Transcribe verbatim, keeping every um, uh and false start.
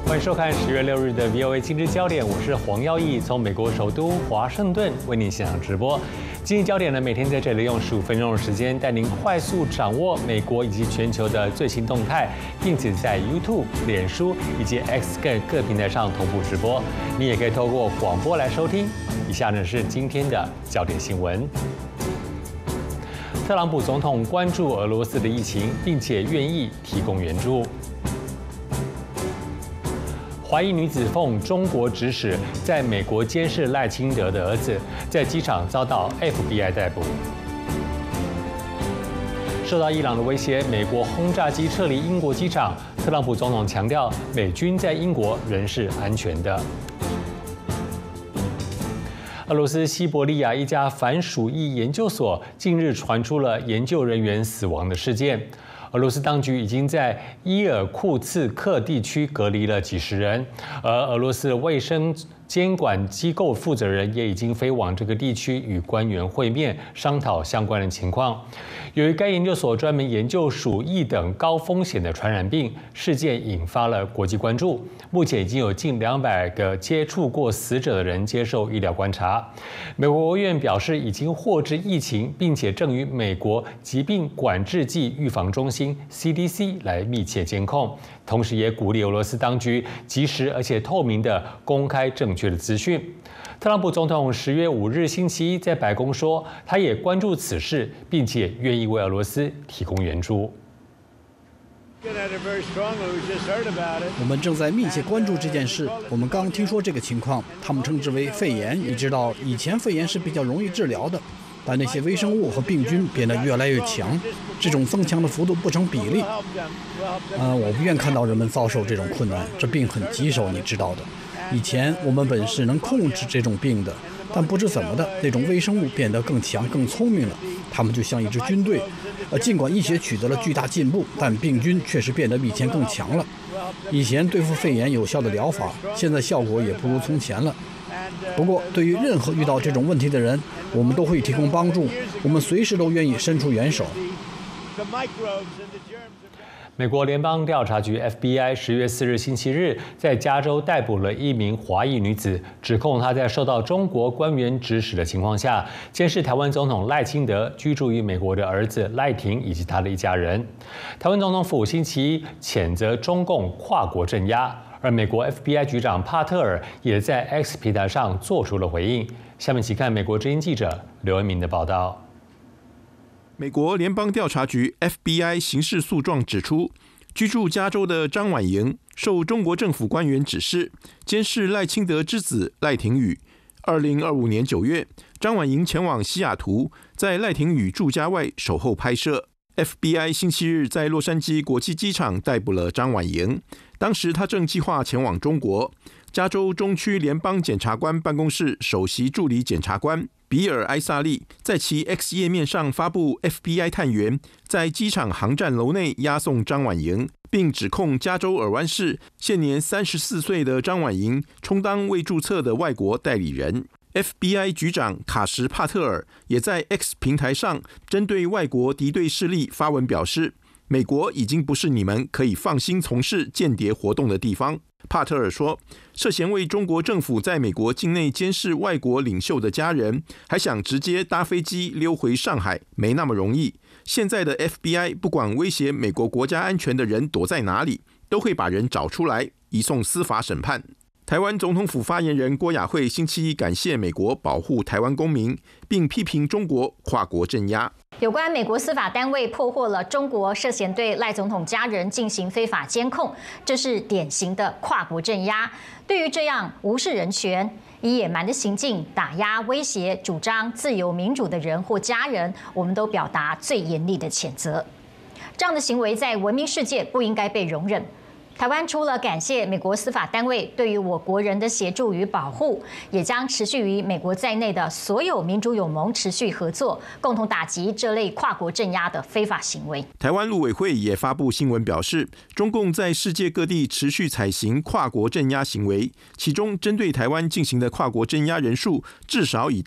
欢迎收看十月六日的 V O A 今日焦点，我是黄耀义，从美国首都华盛顿为您现场直播。今日焦点呢，每天在这里用十五分钟的时间，带您快速掌握美国以及全球的最新动态，并且在 YouTube、脸书以及 X 各各平台上同步直播。你也可以透过广播来收听。以下呢是今天的焦点新闻。特朗普总统关注俄罗斯的疫情，并且愿意提供援助。怀疑女子奉中国指使，在美国监视赖清德的儿子，在机场遭到 F B I 逮捕。受到伊朗的威胁，美国轰炸机撤离英国机场。特朗普总统强调，美军在英国仍是安全的。俄罗斯西伯利亚一家反鼠疫研究所近日传出了研究人员死亡的事件。俄罗斯当局已经在伊尔库茨克地区隔离了几十人，而俄罗斯卫生监管机构负责人也已经飞往这个地区与官员会面，商讨相关的情况。由于该研究所专门研究鼠疫等高风险的传染病，事件引发了国际关注。目前已经有近两百个接触过死者的人接受医疗观察。美国国务院表示已经获知疫情，并且正与美国疾病管制暨预防中心 C D C 来密切监控，同时也鼓励俄罗斯当局及时而且透明地公开正确的资讯。特朗普总统十月五日星期一在白宫说，他也关注此事，并且愿意为俄罗斯提供援助。 我们正在密切关注这件事。我们刚听说这个情况，他们称之为肺炎。你知道，以前肺炎是比较容易治疗的，但那些微生物和病菌变得越来越强，这种增强的幅度不成比例。呃，我不愿看到人们遭受这种困难，这病很棘手，你知道的。以前我们本是能控制这种病的，但不知怎么的，那种微生物变得更强、更聪明了。它们就像一支军队。呃，尽管医学取得了巨大进步，但病菌确实变得比以前更强了。以前对付肺炎有效的疗法，现在效果也不如从前了。不过，对于任何遇到这种问题的人，我们都会提供帮助，我们随时都愿意伸出援手。 美国联邦调查局 F B I 十月四日星期日在加州逮捕了一名华裔女子，指控她在受到中国官员指使的情况下，监视台湾总统赖清德居住于美国的儿子赖廷以及他的一家人。台湾总统府星期一谴责中共跨国镇压，而美国 F B I 局长帕特尔也在 X 平台上做出了回应。下面请看美国之音记者刘恩明的报道。 美国联邦调查局 F B I 刑事诉状指出，居住加州的张婉莹受中国政府官员指示，监视赖清德之子赖廷宇。二零二五年九月，张婉莹前往西雅图，在赖廷宇住家外守候拍摄。F B I 星期日在洛杉矶国际机场逮捕了张婉莹，当时他正计划前往中国。加州中区联邦检察官办公室首席助理检察官比尔·埃萨利在其 X 页面上发布 F B I 探员在机场航站楼内押送张婉莹，并指控加州尔湾市现年三十四岁的张婉莹充当未注册的外国代理人。F B I 局长卡什·帕特尔也在 X 平台上针对外国敌对势力发文表示，美国已经不是你们可以放心从事间谍活动的地方。帕特尔说，涉嫌为中国政府在美国境内监视外国领袖的家人，还想直接搭飞机溜回上海，没那么容易。现在的 F B I 不管威胁美国国家安全的人躲在哪里，都会把人找出来，移送司法审判。台湾总统府发言人郭雅慧星期一感谢美国保护台湾公民，并批评中国跨国镇压。 有关美国司法单位破获了中国涉嫌对赖总统家人进行非法监控，这是典型的跨国镇压。对于这样无视人权、以野蛮的行径打压、威胁主张自由民主的人或家人，我们都表达最严厉的谴责。这样的行为在文明世界不应该被容忍。台湾除了感谢美国司法单位对于我国人的协助与保护，也将持续与美国在内的所有民主友盟持续合作，共同打击这类跨国镇压的非法行为。 台湾陆委会也发布新闻表示，中共在世界各地持续采行跨国镇压行为，其中针对台湾进行的跨国镇压人数至少已